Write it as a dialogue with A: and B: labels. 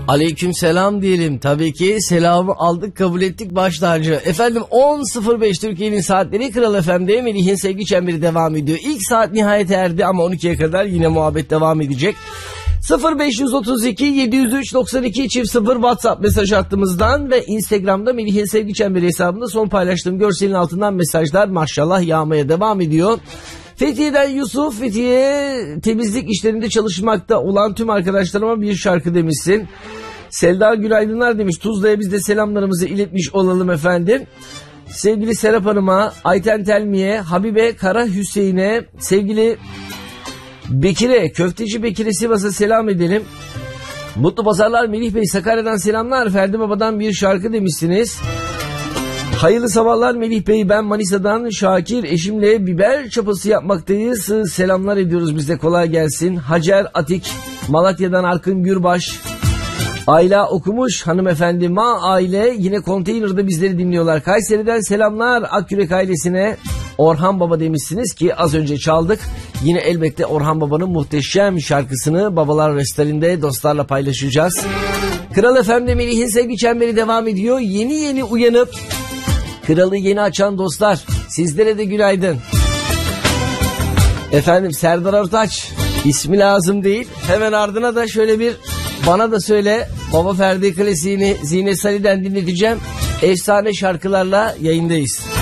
A: Aleyküm selam diyelim. Tabii ki selamı aldık, kabul ettik, baş tacı. Efendim 10.05 Türkiye'nin saatleri, Kral FM'de Melih'in sevgi çemberi devam ediyor. İlk saat nihayet erdi ama 12'ye kadar yine muhabbet devam edecek. 0532 703 92 çift 0 WhatsApp mesaj hattımızdan ve Instagram'da Melih'in sevgi çemberi hesabında son paylaştığım görselin altından mesajlar maşallah yağmaya devam ediyor. Fethiye'den Yusuf, Fethiye temizlik işlerinde çalışmakta olan tüm arkadaşlarıma bir şarkı demişsin. Selda günaydınlar demiş. Tuzla'ya biz de selamlarımızı iletmiş olalım efendim. Sevgili Serap Hanım'a, Ayten Telmi'ye, Habibe Kara Hüseyin'e, sevgili Bekir'e, Köfteci Bekir'e Sivas'a selam edelim. Mutlu pazarlar Melih Bey, Sakarya'dan selamlar. Ferdi Baba'dan bir şarkı demişsiniz. Hayırlı sabahlar Melih Bey, ben Manisa'dan Şakir, eşimle biber çapası yapmaktayız. Selamlar ediyoruz, bize kolay gelsin. Hacer Atik, Malatya'dan Arkın Gürbaş, Ayla Okumuş hanımefendi, Ma aile yine konteynerde bizleri dinliyorlar. Kayseri'den selamlar Akyürek ailesine. Orhan Baba demişsiniz ki az önce çaldık. Yine elbette Orhan Baba'nın muhteşem şarkısını Babalar Restorant'inde dostlarla paylaşacağız. Kral FM'de Melih'in sevgi çemberi devam ediyor. Yeni uyanıp kralı yeni açan dostlar, sizlere de günaydın. Efendim Serdar Ortaç, ismi lazım değil. Hemen ardına da şöyle bir Bana Da Söyle Baba Ferdi klasiğini Zine Salih'den dinleteceğim. Efsane şarkılarla yayındayız.